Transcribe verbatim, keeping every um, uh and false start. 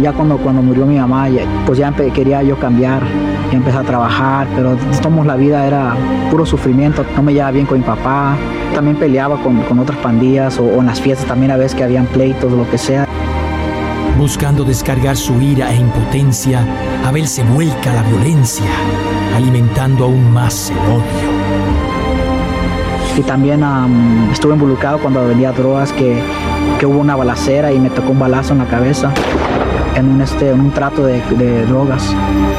ya cuando, cuando murió mi mamá, ya, pues ya empe- quería yo cambiar, ya empecé a trabajar, pero tomos la vida era puro sufrimiento, no me llevaba bien con mi papá, también peleaba con, con otras pandillas o, o en las fiestas también a veces que habían pleitos o lo que sea. Buscando descargar su ira e impotencia, Abel se vuelca a la violencia, alimentando aún más el odio. Y también um, estuve involucrado cuando vendía drogas, que, que hubo una balacera y me tocó un balazo en la cabeza en un, este, en un trato de, de drogas.